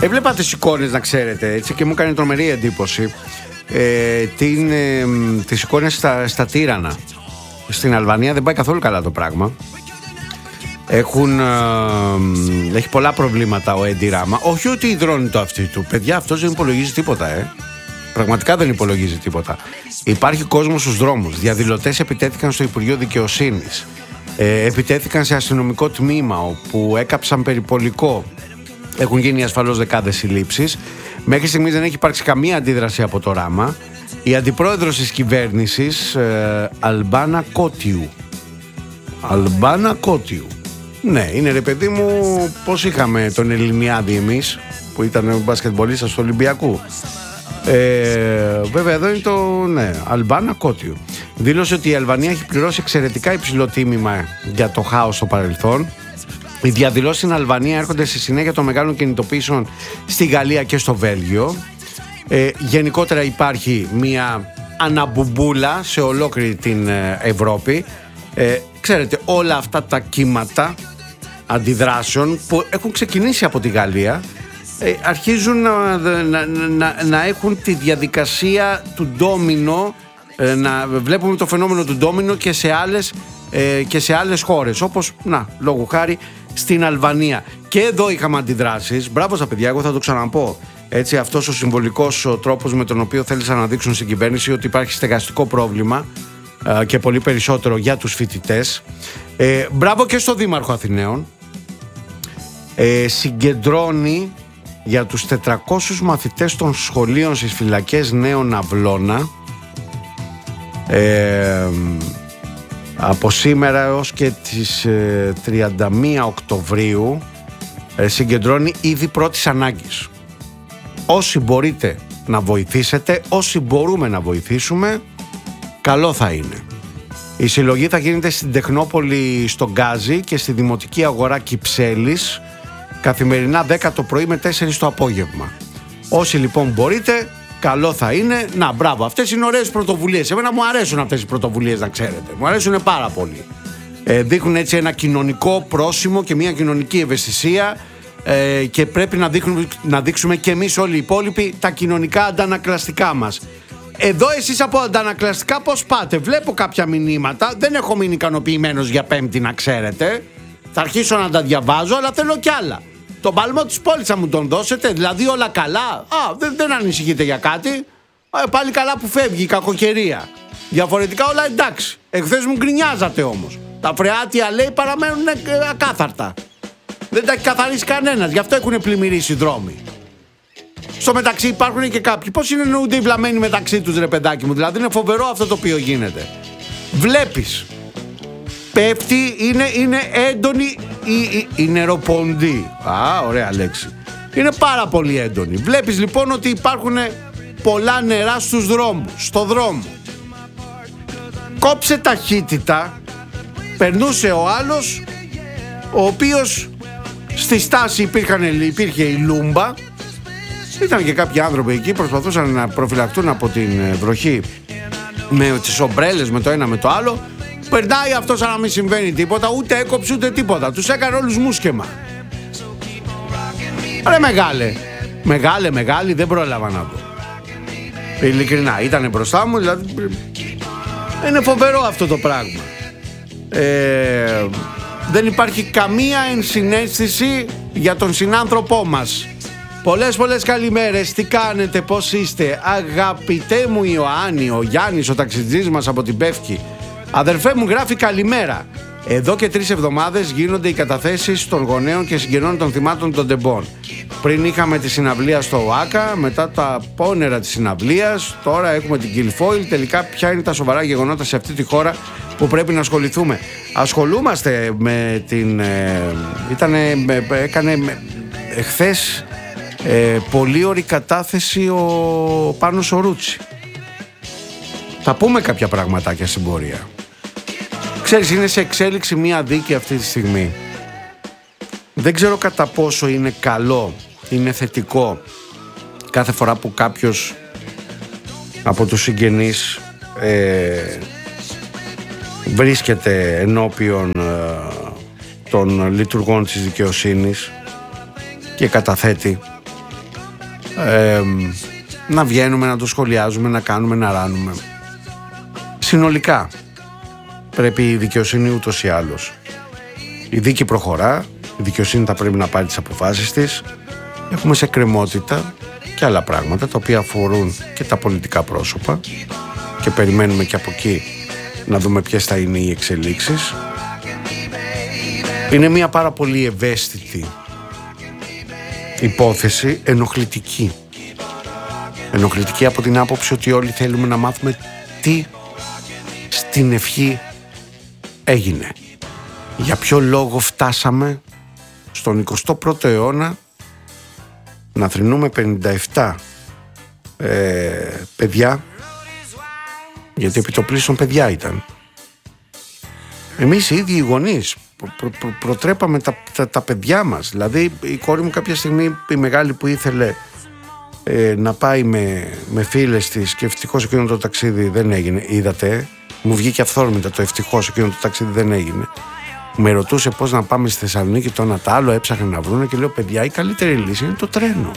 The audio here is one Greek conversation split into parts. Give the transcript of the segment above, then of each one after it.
Έβλεπα τις εικόνες, να ξέρετε, έτσι, και μου έκανε τρομερή εντύπωση. Τις εικόνες στα Τύρανα. Στην Αλβανία δεν πάει καθόλου καλά το πράγμα. Έχει πολλά προβλήματα ο Έντι Ράμα. Όχι ότι υδρώνει το αυτί του. Παιδιά, αυτός δεν υπολογίζει τίποτα, Πραγματικά δεν υπολογίζει τίποτα. Υπάρχει κόσμος στους δρόμους. Διαδηλωτές επιτέθηκαν στο Υπουργείο Δικαιοσύνης. Επιτέθηκαν σε αστυνομικό τμήμα όπου έκαψαν περιπολικό. Έχουν γίνει ασφαλώς δεκάδες συλλήψεις. Μέχρι στιγμής δεν έχει υπάρξει καμία αντίδραση από το Ράμα. Η αντιπρόεδρος της κυβέρνησης, Αλμπάνα Κότιου. Ναι, είναι, ρε παιδί μου, πώς είχαμε τον Ελληνιάδη εμείς, που ήταν μπασκετμπολίστας του Ολυμπιακού. Βέβαια εδώ είναι το, ναι, Αλμπάνα Κότιου. Δήλωσε ότι η Αλβανία έχει πληρώσει εξαιρετικά υψηλό τίμημα για το χάος στο παρελθόν. Οι διαδηλώσεις στην Αλβανία έρχονται στη συνέχεια των μεγάλων κινητοποιήσεων στη Γαλλία και στο Βέλγιο. Γενικότερα υπάρχει μια αναμπουμπούλα σε ολόκληρη την Ευρώπη. Ξέρετε, όλα αυτά τα κύματα αντιδράσεων που έχουν ξεκινήσει από τη Γαλλία αρχίζουν να έχουν τη διαδικασία του ντόμινο, να βλέπουμε το φαινόμενο του ντόμινο και σε άλλες χώρες, όπως, λόγου χάρη, στην Αλβανία. Και εδώ είχαμε αντιδράσεις. Μπράβο στα παιδιά, εγώ θα το ξαναπώ. Έτσι, αυτός ο συμβολικός τρόπος με τον οποίο θέλησαν να δείξουν στην κυβέρνηση ότι υπάρχει στεγαστικό πρόβλημα και πολύ περισσότερο για τους φοιτητές. Μπράβο και στο Δήμαρχο Αθηναίων. Συγκεντρώνει για τους 400 μαθητές των σχολείων στις φυλακές Νέων Αυλώνα από σήμερα έως και τις 31 Οκτωβρίου. Συγκεντρώνει ήδη πρώτης ανάγκης. Όσοι μπορείτε να βοηθήσετε, όσοι μπορούμε να βοηθήσουμε, καλό θα είναι. Η συλλογή θα γίνεται στην Τεχνόπολη στο Γκάζι και στη Δημοτική Αγορά Κυψέλης, καθημερινά 10 το πρωί με 4 το απόγευμα. Όσοι λοιπόν μπορείτε, καλό θα είναι. Να, μπράβο, αυτές είναι ωραίες πρωτοβουλίες. Εμένα μου αρέσουν αυτές οι πρωτοβουλίες, να ξέρετε. Μου αρέσουν πάρα πολύ. Δείχνουν έτσι ένα κοινωνικό πρόσημο και μια κοινωνική ευαισθησία, και πρέπει να δείξουμε και εμείς όλοι οι υπόλοιποι τα κοινωνικά αντανακλαστικά μας. Εδώ εσείς από αντανακλαστικά πώς πάτε? Βλέπω κάποια μηνύματα, δεν έχω μείνει ικανοποιημένος για Πέμπτη, να ξέρετε. Θα αρχίσω να τα διαβάζω, αλλά θέλω κι άλλα. Τον παλμό της πόλης θα μου τον δώσετε, δηλαδή όλα καλά? Δεν ανησυχείτε για κάτι. Πάλι καλά που φεύγει η κακοκαιρία. Διαφορετικά όλα εντάξει. Εχθές μου γκρινιάζατε όμως. Τα φρεάτια, λέει, παραμένουν ακάθαρτα. Δεν τα έχει καθαρίσει κανένας, γι' αυτό έχουν πλημμυρίσει οι δρόμοι. Στο μεταξύ υπάρχουν και κάποιοι. Πώς συνεννοούνται οι βλαμμένοι μεταξύ τους, ρε παιδάκι μου? Δηλαδή είναι φοβερό αυτό το οποίο γίνεται. Βλέπεις, πέφτει, είναι έντονη η νεροποντή. Ωραία λέξη. Είναι πάρα πολύ έντονη. Βλέπεις λοιπόν ότι υπάρχουν πολλά νερά στους δρόμους, στο δρόμο. Κόψε ταχύτητα. Περνούσε ο άλλος, ο οποίος στη στάση υπήρχε η λούμπα. Ήταν και κάποιοι άνθρωποι εκεί, προσπαθούσαν να προφυλακτούν από την βροχή με τις ομπρέλες, με το ένα με το άλλο. Περνάει αυτό σαν να μην συμβαίνει τίποτα, ούτε έκοψε ούτε τίποτα. Τους έκανε όλους μουσκεμα. Ρε μεγάλε, δεν πρόλαβα να δω. Ειλικρινά, ήταν μπροστά μου, δηλαδή είναι φοβερό αυτό το πράγμα. Δεν υπάρχει καμία ενσυναίσθηση για τον συνάνθρωπό μας. Πολλές καλημέρες, τι κάνετε, πώς είστε? Αγαπητέ μου Ιωάννη, ο Γιάννης, ο ταξιτζής μας από την Πεύκη. Αδερφέ μου, γράφει καλημέρα. Εδώ και 3 εβδομάδες γίνονται οι καταθέσεις των γονέων και συγγενών των θυμάτων των τεμπών. Πριν είχαμε τη συναυλία στο ΟΑΚΑ, μετά τα πόνερα της συναυλίας, τώρα έχουμε την Κιλφόιλ. Τελικά ποια είναι τα σοβαρά γεγονότα σε αυτή τη χώρα που πρέπει να ασχοληθούμε? Ασχολούμαστε με την... έκανε εχθές πολύ ωρη κατάθεση ο Πάνος ο Ρούτσι. Θα πούμε κάποια πραγματάκια στην πορεία. Ξέρεις, είναι σε εξέλιξη μία δίκη αυτή τη στιγμή. Δεν ξέρω κατά πόσο είναι καλό, είναι θετικό κάθε φορά που κάποιος από τους συγγενείς βρίσκεται ενώπιον των λειτουργών της δικαιοσύνης και καταθέτει να βγαίνουμε, να το σχολιάζουμε, να κάνουμε, να ράνουμε. Συνολικά πρέπει η δικαιοσύνη ούτως ή άλλως. Η δίκη προχωρά, η δικαιοσύνη θα πρέπει να πάρει τις αποφάσεις της. Έχουμε σε κρεμότητα και άλλα πράγματα τα οποία αφορούν και τα πολιτικά πρόσωπα και περιμένουμε και από εκεί να δούμε ποιες θα είναι οι εξελίξεις. Είναι μια πάρα πολύ ευαίσθητη υπόθεση, ενοχλητική. Ενοχλητική από την άποψη ότι όλοι θέλουμε να μάθουμε τι στην ευχή έγινε. Για ποιο λόγο φτάσαμε στον 21ο αιώνα να θρηνούμε 57 παιδιά, γιατί επιτοπλίστων παιδιά ήταν. Εμείς οι ίδιοι οι γονείς προτρέπαμε τα παιδιά μας. Δηλαδή η κόρη μου κάποια στιγμή, η μεγάλη που ήθελε να πάει με φίλες της, και ευτυχώς εκείνο το ταξίδι δεν έγινε. Είδατε, μου βγήκε αυθόρμητα το ευτυχώς εκείνο το ταξίδι δεν έγινε. Με ρωτούσε πώς να πάμε στη Θεσσαλονίκη, το ένα το άλλο, έψαχνε να βρούνε και λέω: παιδιά, η καλύτερη λύση είναι το τρένο.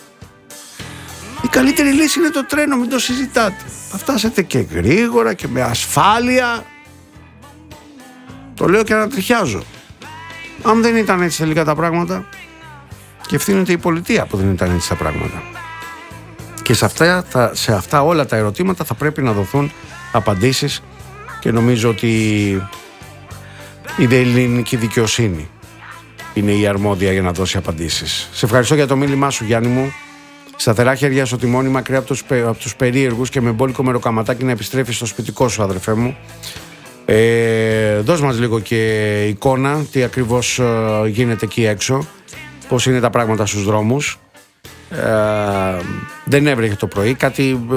Η καλύτερη λύση είναι το τρένο, μην το συζητάτε. Θα φτάσετε και γρήγορα και με ασφάλεια. Το λέω και ανατριχιάζω. Αν δεν ήταν έτσι τελικά τα πράγματα, και ευθύνεται η πολιτεία που δεν ήταν έτσι τα πράγματα. Και σε αυτά όλα τα ερωτήματα θα πρέπει να δοθούν απαντήσεις, και νομίζω ότι η ελληνική δικαιοσύνη είναι η αρμόδια για να δώσει απαντήσεις. Σε ευχαριστώ για το μήνυμά σου, Γιάννη μου. Σταθερά χέρια στο τιμόνι, μακριά από τους περίεργους, και με μπόλικο μεροκαματάκι να επιστρέφεις στο σπιτικό σου, αδερφέ μου. Δώσ' μας λίγο και εικόνα τι ακριβώς γίνεται εκεί έξω, πώς είναι τα πράγματα στους δρόμους. Δεν έβρεχε το πρωί, κάτι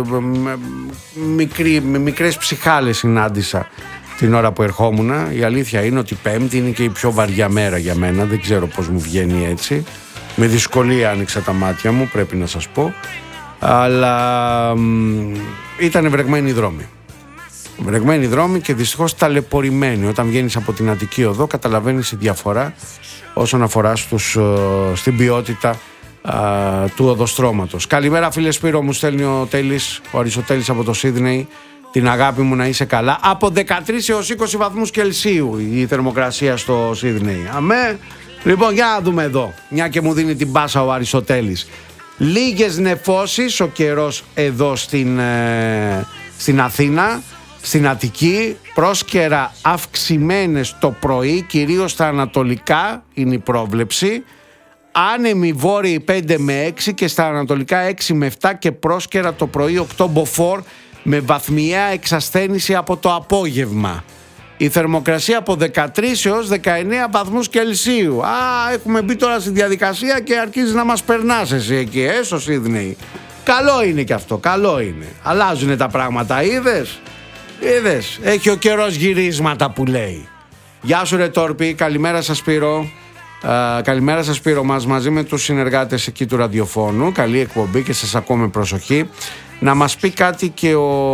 μικρές ψυχάλες συνάντησα την ώρα που ερχόμουν. Η αλήθεια είναι ότι Πέμπτη είναι και η πιο βαριά μέρα για μένα, δεν ξέρω πώς μου βγαίνει έτσι. Με δυσκολία άνοιξα τα μάτια μου, πρέπει να σας πω, αλλά ήταν βρεγμένοι οι δρόμοι. Βρεγμένοι δρόμοι και δυστυχώς ταλαιπωρημένοι. Όταν βγαίνεις από την Αττική Οδό καταλαβαίνεις τη διαφορά όσον αφορά στην ποιότητα του οδοστρώματος. Καλημέρα φίλε Σπύρο, μου στέλνει ο Τέλης, ο Αριστοτέλης από το Σίδνεϊ. Την αγάπη μου, να είσαι καλά. Από 13 έως 20 βαθμούς Κελσίου η θερμοκρασία στο Σίδνεϊ. Αμέ. Λοιπόν, για να δούμε εδώ, μια και μου δίνει την πάσα ο Αριστοτέλης. Λίγες νεφώσεις ο καιρός εδώ στην Αθήνα, στην Αττική. Πρόσκαιρα αυξημένες το πρωί, κυρίως στα ανατολικά είναι η πρόβλεψη. Άνεμοι βόρειοι 5 με 6 και στα ανατολικά 6 με 7 και πρόσκαιρα το πρωί 8 μποφόρ με βαθμιαία εξασθένηση από το απόγευμα. Η θερμοκρασία από 13 έως 19 βαθμούς Κελσίου. Έχουμε μπει τώρα στη διαδικασία και αρχίζει να μας περνάς εσύ εκεί, στο Σίδνεϊ. Καλό είναι και αυτό, καλό είναι. Αλλάζουν τα πράγματα, είδες. Έχει ο καιρός γυρίσματα που λέει. Γεια σου ρε Τόρπη, καλημέρα σας Σπύρο. Καλημέρα σας Σπύρο μας, μαζί με τους συνεργάτες εκεί του ραδιοφώνου. Καλή εκπομπή και σας ακούω με προσοχή. Να μας πει κάτι και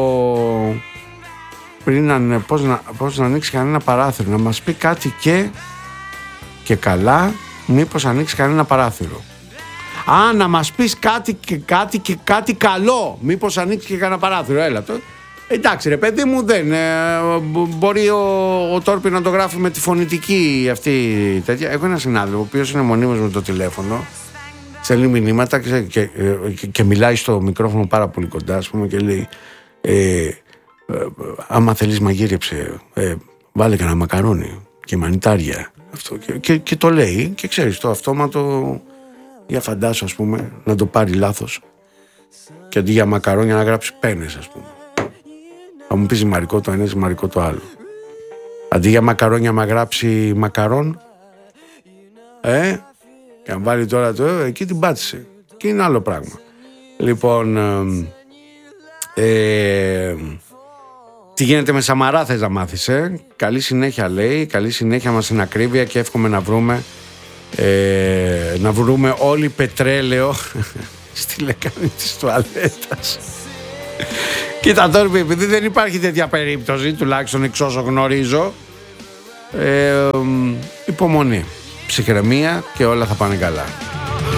πώς να ανοίξει κανένα παράθυρο. Να μας πει κάτι και καλά, μήπως ανοίξει κανένα παράθυρο. Να μας πεις κάτι καλό, μήπως ανοίξει και κανένα παράθυρο. Έλα το. Εντάξει ρε παιδί μου, δεν μπορεί ο Τόρπι να το γράφει με τη φωνητική αυτή τέτοια. Έχω ένα συνάδελφο ο οποίος είναι μονίμως με το τηλέφωνο, στέλνει μηνύματα και μιλάει στο μικρόφωνο πάρα πολύ κοντά, ας πούμε, και λέει άμα θέλεις μαγείρεψε, βάλε κανένα μακαρόνι και μανιτάρια, αυτό, και το λέει, και ξέρεις το αυτόματο, για φαντάσου ας πούμε να το πάρει λάθος και αντί για μακαρόνια να γράψει πένες, ας πούμε. Θα μου πει ζυμαρικό το ένα, ζυμαρικό το άλλο. Αντί για μακαρόνια να γράψει μακαρόν, και αν βάλει τώρα το εκεί την πάτησε. Και είναι άλλο πράγμα. Λοιπόν, τι γίνεται με Σαμαρά θες να μάθεις, Καλή συνέχεια λέει, καλή συνέχεια μας στην ακρίβεια και εύχομαι να βρούμε όλοι πετρέλαιο στη λεκάνη της τουαλέτας. Κοίτα τώρα, επειδή δεν υπάρχει τέτοια περίπτωση, τουλάχιστον εξ όσο γνωρίζω, υπομονή, ψυχραιμία και όλα θα πάνε καλά.